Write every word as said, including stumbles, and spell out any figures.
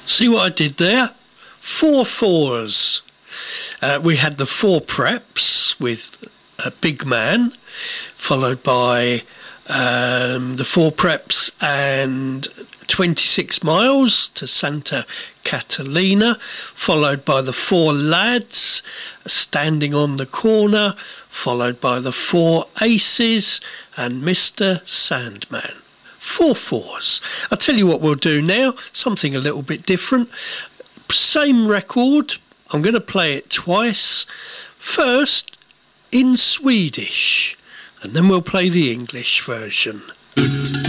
See what I did there? Four fours. Uh, we had the four preps with a big man, followed by um, the four preps and twenty-six miles to Santa Catalina, followed by the four lads standing on the corner, followed by the four aces and Mister Sandman. Four fours. I'll tell you what we'll do now, something a little bit different. Same record, I'm going to play it twice. First in Swedish, and then we'll play the English version.